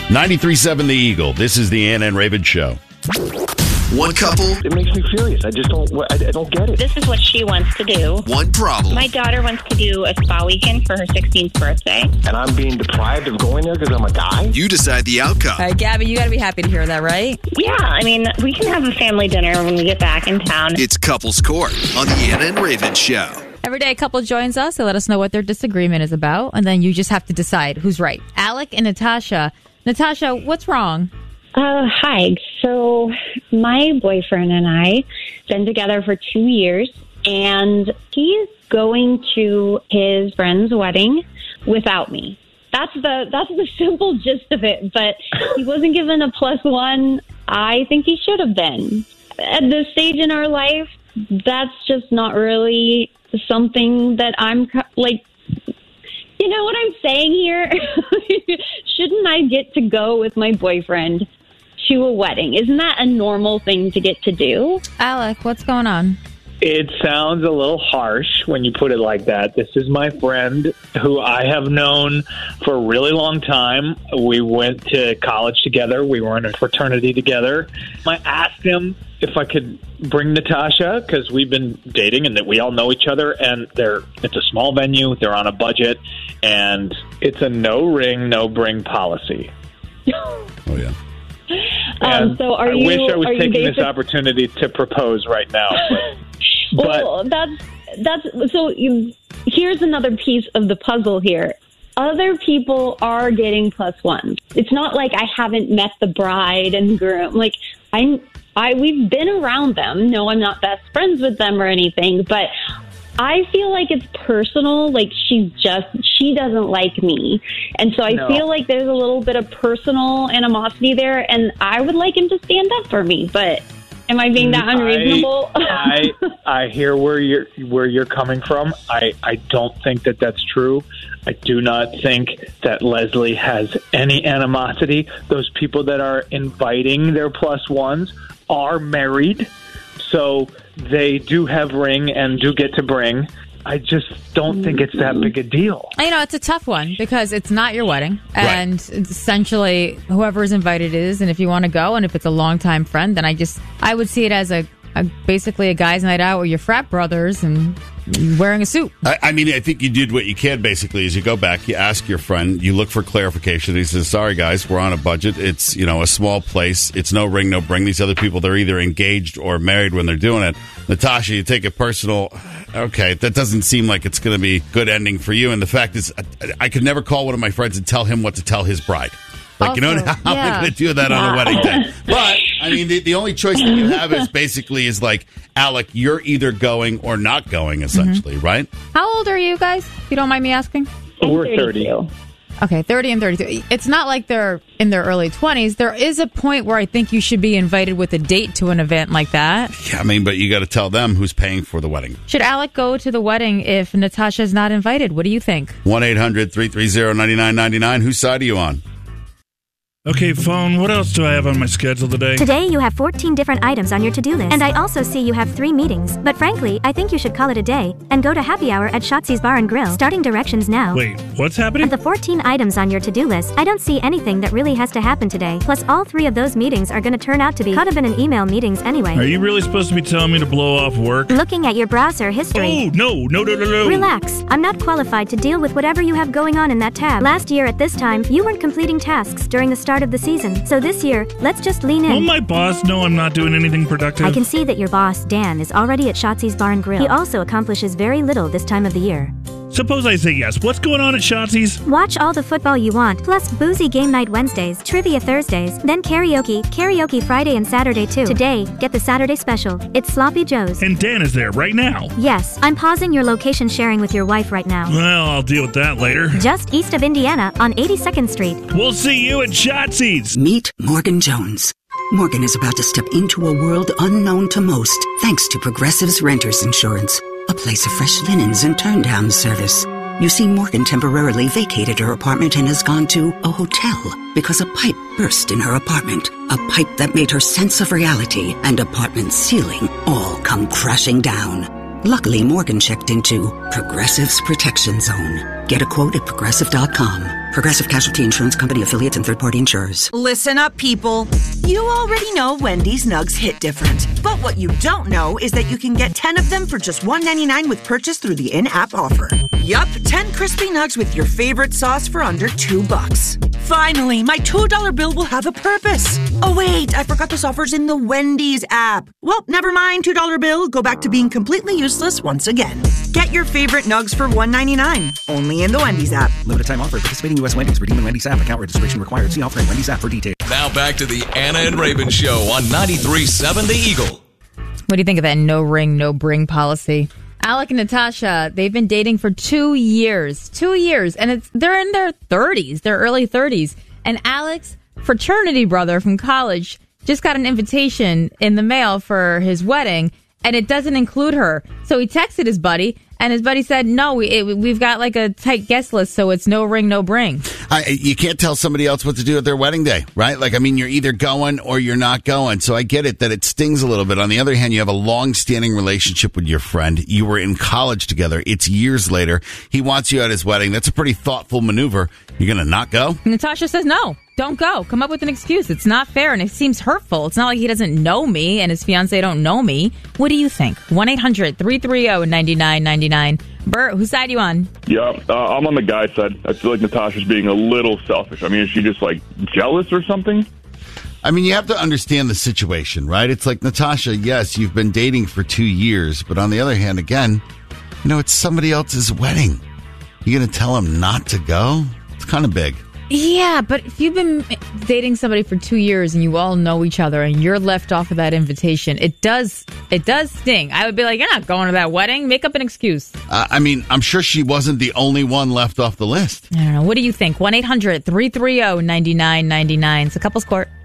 93.7 The Eagle. This is the Ann and Raven Show. One couple. It makes me furious. I don't get it. This is what she wants to do. One problem. My daughter wants to do a spa weekend for her 16th birthday. And I'm being deprived of going there because I'm a guy? You decide the outcome. All right, Gabby, you got to be happy to hear that, right? Yeah, I mean, we can have a family dinner when we get back in town. It's Couples Court on the Ann and Raven Show. Every day a couple joins us. They let us know what their disagreement is about, and then you just have to decide who's right. Alec and Natasha. Natasha, what's wrong? Hi. So my boyfriend and I been together for 2 years, and he's going to his friend's wedding without me. That's the simple gist of it. But he wasn't given a +1. I think he should have been. At this stage in our life, that's just not really something that I'm like. You know what I'm saying here? Shouldn't I get to go with my boyfriend to a wedding? Isn't that a normal thing to get to do? Alec, what's going on? It sounds a little harsh when you put it like that. This is my friend who I have known for a really long time. We went to college together. We were in a fraternity together. I asked him if I could bring Natasha because we've been dating and that we all know each other. And it's a small venue. They're on a budget. And it's a no ring, no bring policy. Oh, yeah. So I wish I was taking this opportunity to propose right now. Well, here's another piece of the puzzle here. Other people are getting +1s. It's not like I haven't met the bride and groom. Like we've been around them. No, I'm not best friends with them or anything, but I feel like it's personal. Like she doesn't like me. And so I feel like there's a little bit of personal animosity there, and I would like him to stand up for me, but am I being that unreasonable? I hear where you're coming from. I don't think that that's true. I do not think that Leslie has any animosity. Those people that are inviting their +1s are married, so they do have ring and do get to bring. I just don't think it's that big a deal. You know, it's a tough one because it's not your wedding. And essentially, whoever is invited is. And if you want to go and if it's a longtime friend, then I would see it as basically a guy's night out with your frat brothers and wearing a suit. I mean, I think you did what you can, basically, is you go back, you ask your friend, you look for clarification. He says, sorry, guys, we're on a budget. It's, a small place. It's no ring, no bring. These other people, they're either engaged or married when they're doing it. Natasha, you take it personal. Okay, that doesn't seem like it's going to be good ending for you. And the fact is, I could never call one of my friends and tell him what to tell his bride. Like, how am I going to do that on a wedding day? But, I mean, the only choice that you have is like, Alec, you're either going or not going, essentially, right? How old are you guys, if you don't mind me asking? We're 30. Okay, 30 and 32. It's not like they're in their early 20s. There is a point where I think you should be invited with a date to an event like that. Yeah, I mean, but you got to tell them who's paying for the wedding. Should Alec go to the wedding if Natasha's not invited? What do you think? 1-800-330-9999. Whose side are you on? Okay, phone, what else do I have on my schedule today? Today you have 14 different items on your to-do list. And I also see you have 3 meetings. But frankly, I think you should call it a day and go to happy hour at Shotzi's Bar and Grill. Starting directions now. Wait, what's happening? Of the 14 items on your to-do list, I don't see anything that really has to happen today. Plus, all 3 of those meetings are going to turn out to be could have been an email meetings anyway. Are you really supposed to be telling me to blow off work? Looking at your browser history. Oh, no. Relax. I'm not qualified to deal with whatever you have going on in that tab. Last year at this time, you weren't completing tasks during the start of the season. So this year, let's just lean in. Will my boss know I'm not doing anything productive? I can see that your boss, Dan, is already at Shotzi's Bar and Grill. He also accomplishes very little this time of the year. Suppose I say yes. What's going on at Shotzi's? Watch all the football you want, plus boozy game night Wednesdays, trivia Thursdays, then karaoke Friday and Saturday too. Today, get the Saturday special. It's Sloppy Joe's. And Dan is there right now? Yes, I'm pausing your location sharing with your wife right now. Well, I'll deal with that later. Just east of Indiana on 82nd Street. We'll see you at Shotzi's. Meet Morgan Jones. Morgan is about to step into a world unknown to most, thanks to Progressive's Renters Insurance, a place of fresh linens and turn-down service. You see, Morgan temporarily vacated her apartment and has gone to a hotel because a pipe burst in her apartment. A pipe that made her sense of reality and apartment ceiling all come crashing down. Luckily, Morgan checked into Progressive's Protection Zone. Get a quote at Progressive.com. Progressive Casualty Insurance Company, affiliates, and third-party insurers. Listen up, people. You already know Wendy's Nugs hit different. But what you don't know is that you can get 10 of them for just $1.99 with purchase through the in-app offer. Yup, 10 crispy nugs with your favorite sauce for under $2. Finally, my $2 bill will have a purpose. Oh, wait, I forgot this offer's in the Wendy's app. Well, never mind, $2 bill. Go back to being completely useless once again. Get your favorite nugs for $1.99. Only in the Wendy's app. Limited time offer. Participating U.S. Wendy's. Redeem in Wendy's app. Account registration required. See offer in Wendy's app for details. Now back to the Anna and Raven Show on 93.7 The Eagle. What do you think of that no ring, no bring policy? Alec and Natasha, they've been dating for 2 years. 2 years. And they're in their 30s, their early 30s. And Alec's fraternity brother from college just got an invitation in the mail for his wedding, and it doesn't include her. So he texted his buddy, and his buddy said, no, we've got like a tight guest list, so it's no ring, no bring. You can't tell somebody else what to do at their wedding day, right? Like, I mean, you're either going or you're not going. So I get it that it stings a little bit. On the other hand, you have a long-standing relationship with your friend. You were in college together. It's years later. He wants you at his wedding. That's a pretty thoughtful maneuver. You're going to not go? Natasha says no. Don't go. Come up with an excuse. It's not fair, and it seems hurtful. It's not like he doesn't know me and his fiancée don't know me. What do you think? 1-800-330-9999. Bert, whose side are you on? Yeah, I'm on the guy's side. I feel like Natasha's being a little selfish. I mean, is she just, like, jealous or something? I mean, you have to understand the situation, right? It's like, Natasha, yes, you've been dating for 2 years, but on the other hand, again, you know, it's somebody else's wedding. You going to tell him not to go? It's kind of big. Yeah, but if you've been dating somebody for 2 years and you all know each other and you're left off of that invitation, it does sting. I would be like, you're not going to that wedding. Make up an excuse. I mean, I'm sure she wasn't the only one left off the list. I don't know. What do you think? 1-800-330-9999. It's a couple's court.